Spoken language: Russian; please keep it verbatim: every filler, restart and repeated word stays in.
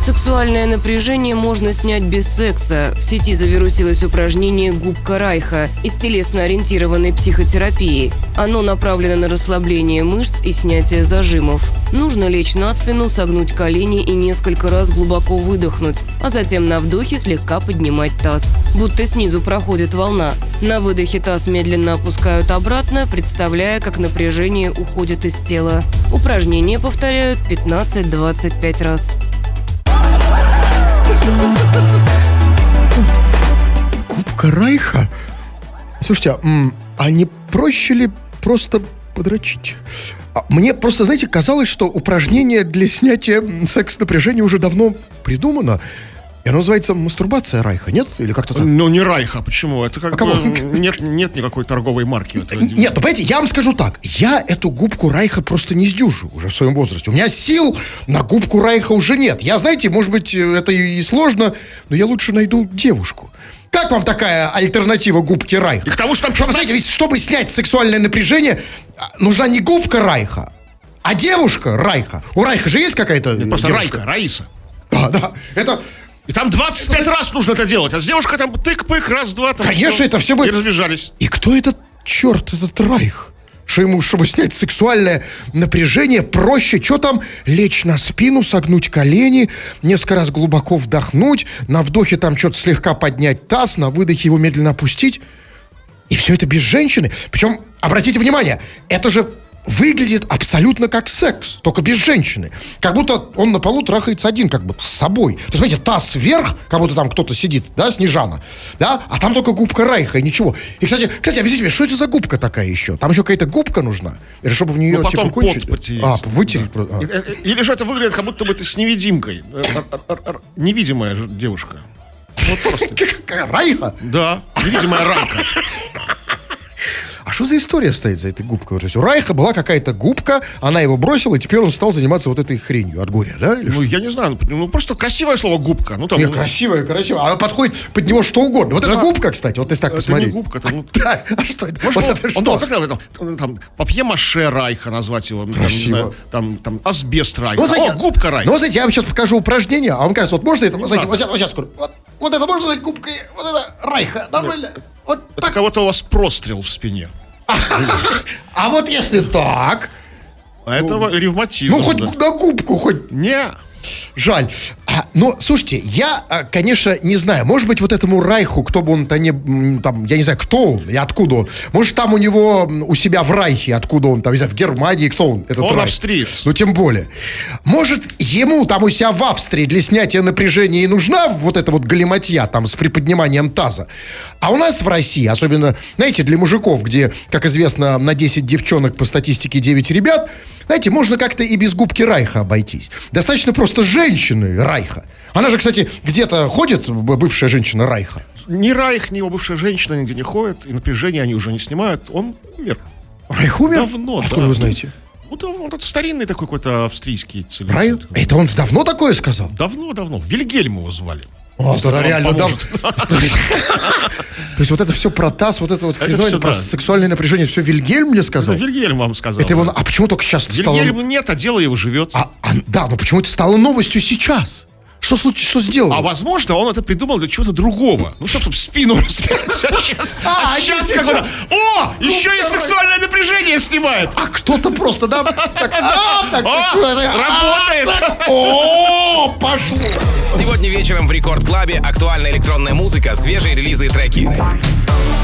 Сексуальное напряжение можно снять без секса. В сети завирусилось упражнение «Губка Райха» из телесно-ориентированной психотерапии. Оно направлено на расслабление мышц и снятие зажимов. Нужно лечь на спину, согнуть колени и несколько раз глубоко выдохнуть, а затем на вдохе слегка поднимать таз. Будто снизу проходит волна. На выдохе таз медленно опускают обратно, представляя, как напряжение уходит из тела. Упражнение повторяют пятнадцать-двадцать пять раз. Губка Райха? Слушайте, а не проще ли просто подрочить? Мне просто, знаете, казалось, что упражнение для снятия секс-напряжения уже давно придумано. И оно называется мастурбация Райха, нет? Или как-то так? Ну, не Райха, почему? Это как а бы нет, нет никакой торговой марки. Нет, ну, понимаете, я вам скажу так. Я эту губку Райха просто не сдюжу уже в своем возрасте. У меня сил на губку Райха уже нет. Я, знаете, может быть, это и сложно, но я лучше найду девушку. Как вам такая альтернатива губки Райха? И к тому, что там... Чтобы, знаете, ведь чтобы снять сексуальное напряжение, нужна не губка Райха, а девушка Райха. У Райха же есть какая-то Нет, просто девушка? Райка, Раиса. Да, да, это... И там двадцать пять раз нужно это делать, а с девушкой там тык-пык, раз-два, там Конечно, все, это все бы... и разбежались. И кто этот черт, этот Райх? Что ему, чтобы снять сексуальное напряжение, проще, что там, лечь на спину, согнуть колени, несколько раз глубоко вдохнуть, на вдохе там что-то слегка поднять таз, на выдохе его медленно опустить. И все это без женщины. Причем, обратите внимание, это же выглядит абсолютно как секс, только без женщины. Как будто он на полу трахается один, как бы с собой. То есть, смотрите, таз вверх, как будто там кто-то сидит, да, Снежана, да, а там только губка Райха и ничего. И, кстати, кстати, объясните мне, что это за губка такая еще? Там еще какая-то губка нужна? Или чтобы в нее, ну, потом типа, кончить? пот А, вытереть. Да. А. Или же это выглядит, как будто бы ты с невидимкой. Невидимая же девушка. Вот просто. Райха? Да, невидимая Райка. А что за история стоит за этой губкой? То есть у Райха была какая-то губка, она его бросила, и теперь он стал заниматься вот этой хренью от горя, да? Или ну, что? я не знаю, ну, просто красивое слово «губка». Ну, там, Не, ну, красивая, красивая. Она подходит под него что угодно. Вот да. это губка, кстати, вот если так это посмотреть. не губка, это... Ну, да, а что это? Может, Вот он, это что? он, он, как там, там, папье-маше Райха назвать его, там, не знаю, там, там, асбест Райха. Ну, знаете, О, губка Райха. Ну, знаете, я вам сейчас покажу упражнение, а он кажется, вот можно это, Не знаете, надо. вот сейчас, вот сейчас скажу. Вот, вот это можно назвать губкой, вот это Райха, нормально. Вот Это так. кого-то у вас прострел в спине. А вот если так, А это ревматизм. ну, хоть да. на губку, хоть... Не. Жаль. А, но, слушайте, я, а, конечно, не знаю. Может быть, вот этому Райху, кто бы он-то не... м, там, я не знаю, кто он и откуда он. Может, там у него, м, у себя в Райхе, откуда он, там, не знаю, в Германии, кто он, этот Он Райх. австриец. Ну, тем более. Может, ему там у себя в Австрии для снятия напряжения и нужна вот эта вот галиматья там с приподниманием таза. А у нас в России, особенно, знаете, для мужиков, где, как известно, на десять девчонок по статистике девять ребят, знаете, можно как-то и без губки Райха обойтись. Достаточно просто женщины Райха. Она же, кстати, где-то ходит, бывшая женщина Райха. Ни Райх, ни его бывшая женщина нигде не ходят, и напряжение они уже не снимают. Он умер. Райх умер? Давно, Откуда да. вы знаете? Вот он, он старинный такой какой-то австрийский целитель. Райх? Это он давно такое сказал? Давно-давно. Вильгельм его звали. О, Если да, это вам реально, да. поможет. То есть вот это все про таз, вот это вот Это хреновина, всё, про да. сексуальное напряжение, все Вильгельм мне сказал? Это Вильгельм вам сказал. Это его... да. А почему только сейчас стало... Вильгельма нет, а дело его живет. А, а, да, но почему это стало новостью сейчас? Что случилось, что сделал? А возможно, он это придумал для чего-то другого. Ну, чтобы спину распять. А сейчас, А, а сейчас сейчас. как-то... О, еще и сексуальное напряжение снимает. А кто-то просто, да? так, а, так, О, работает. О, пошло! Сегодня вечером в Рекорд Клабе актуальная электронная музыка, свежие релизы и треки.